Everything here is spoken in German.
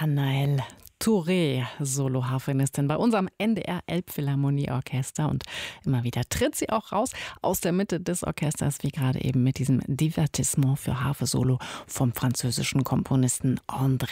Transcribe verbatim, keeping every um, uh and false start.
Anaëlle Touré, Soloharfenistin bei unserem N D R Elbphilharmonieorchester, und immer wieder tritt sie auch raus aus der Mitte des Orchesters, wie gerade eben mit diesem Divertissement für Harfe Solo vom französischen Komponisten André